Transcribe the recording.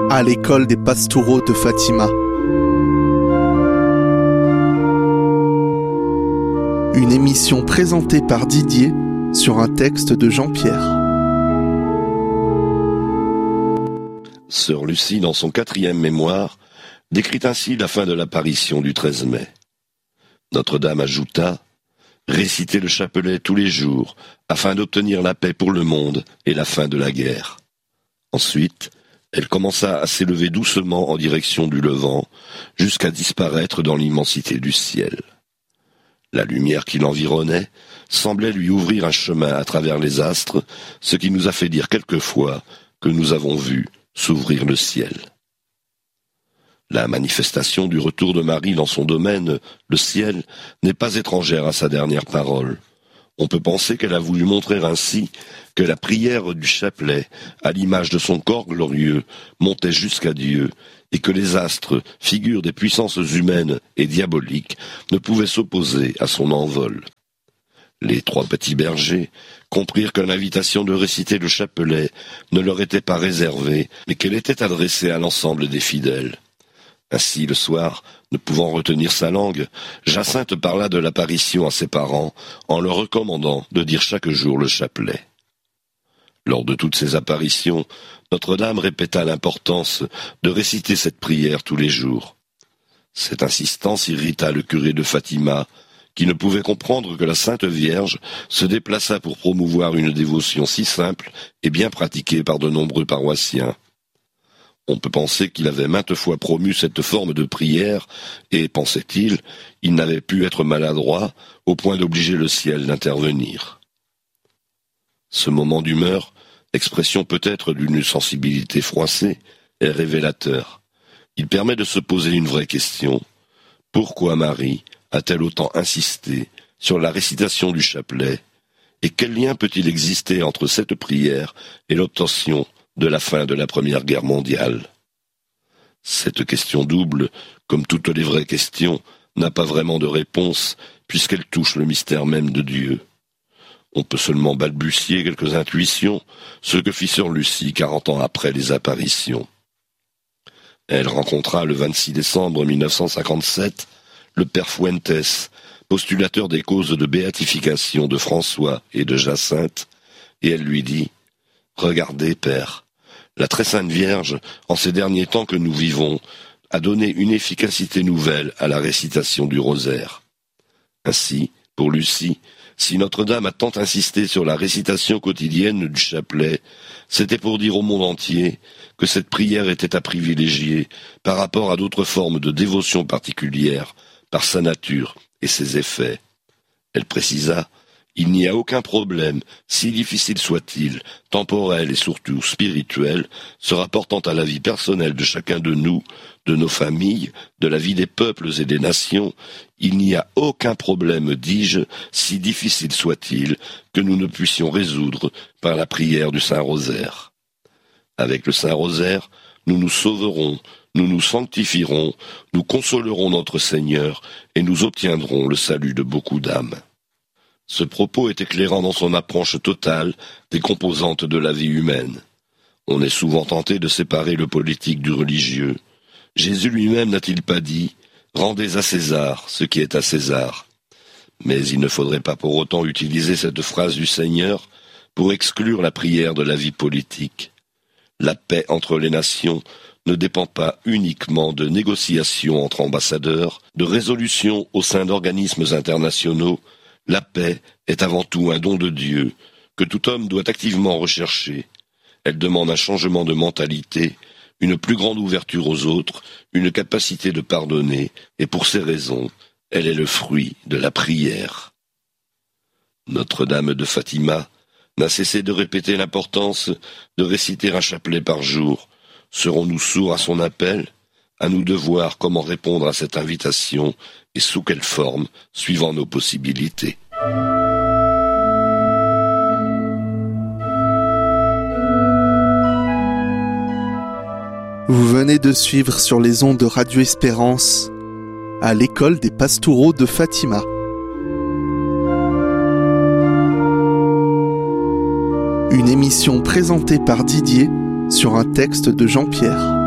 à l'école des Pastoureaux de Fatima. Une émission présentée par Didier sur un texte de Jean-Pierre. Sœur Lucie, dans son 4e mémoire, décrit ainsi la fin de l'apparition du 13 mai. Notre-Dame ajouta « Réciter le chapelet tous les jours, afin d'obtenir la paix pour le monde et la fin de la guerre. » Ensuite, elle commença à s'élever doucement en direction du levant, jusqu'à disparaître dans l'immensité du ciel. La lumière qui l'environnait semblait lui ouvrir un chemin à travers les astres, ce qui nous a fait dire quelquefois que nous avons vu s'ouvrir le ciel. La manifestation du retour de Marie dans son domaine, le ciel, n'est pas étrangère à sa dernière parole. On peut penser qu'elle a voulu montrer ainsi que la prière du chapelet, à l'image de son corps glorieux, montait jusqu'à Dieu, et que les astres, figures des puissances humaines et diaboliques, ne pouvaient s'opposer à son envol. Les 3 petits bergers comprirent que l'invitation de réciter le chapelet ne leur était pas réservée, mais qu'elle était adressée à l'ensemble des fidèles. Ainsi, le soir, ne pouvant retenir sa langue, Jacinthe parla de l'apparition à ses parents en leur recommandant de dire chaque jour le chapelet. Lors de toutes ces apparitions, Notre-Dame répéta l'importance de réciter cette prière tous les jours. Cette insistance irrita le curé de Fatima, qui ne pouvait comprendre que la Sainte Vierge se déplaçât pour promouvoir une dévotion si simple et bien pratiquée par de nombreux paroissiens. On peut penser qu'il avait maintes fois promu cette forme de prière et, pensait-il, il n'avait pu être maladroit au point d'obliger le ciel d'intervenir. Ce moment d'humeur, expression peut-être d'une sensibilité froissée, est révélateur. Il permet de se poser une vraie question. Pourquoi Marie a-t-elle autant insisté sur la récitation du chapelet, et quel lien peut-il exister entre cette prière et l'obtention de la fin de la Première Guerre mondiale? Cette question double, comme toutes les vraies questions, n'a pas vraiment de réponse, puisqu'elle touche le mystère même de Dieu. On peut seulement balbutier quelques intuitions, ce que fit sœur Lucie 40 ans après les apparitions. Elle rencontra le 26 décembre 1957 le père Fuentes, postulateur des causes de béatification de François et de Jacinthe, et elle lui dit « Regardez, père, la très sainte Vierge, en ces derniers temps que nous vivons, a donné une efficacité nouvelle à la récitation du rosaire. Ainsi, pour Lucie, si Notre-Dame a tant insisté sur la récitation quotidienne du chapelet, c'était pour dire au monde entier que cette prière était à privilégier par rapport à d'autres formes de dévotion particulières, par sa nature et ses effets. Elle précisa « Il n'y a aucun problème, si difficile soit-il, temporel et surtout spirituel, se rapportant à la vie personnelle de chacun de nous, de nos familles, de la vie des peuples et des nations, il n'y a aucun problème, dis-je, si difficile soit-il, que nous ne puissions résoudre par la prière du Saint-Rosaire. Avec le Saint-Rosaire, nous nous sauverons, nous nous sanctifierons, nous consolerons notre Seigneur et nous obtiendrons le salut de beaucoup d'âmes. » Ce propos est éclairant dans son approche totale des composantes de la vie humaine. On est souvent tenté de séparer le politique du religieux. Jésus lui-même n'a-t-il pas dit « Rendez à César ce qui est à César ». Mais il ne faudrait pas pour autant utiliser cette phrase du Seigneur pour exclure la prière de la vie politique. La paix entre les nations ne dépend pas uniquement de négociations entre ambassadeurs, de résolutions au sein d'organismes internationaux. La paix est avant tout un don de Dieu, que tout homme doit activement rechercher. Elle demande un changement de mentalité, une plus grande ouverture aux autres, une capacité de pardonner, et pour ces raisons, elle est le fruit de la prière. Notre-Dame de Fatima n'a cessé de répéter l'importance de réciter un chapelet par jour. Serons-nous sourds à son appel? À nous de voir comment répondre à cette invitation et sous quelle forme, suivant nos possibilités. Vous venez de suivre sur les ondes de Radio Espérance à l'école des Pastoureaux de Fatima. Une émission présentée par Didier sur un texte de Jean-Pierre.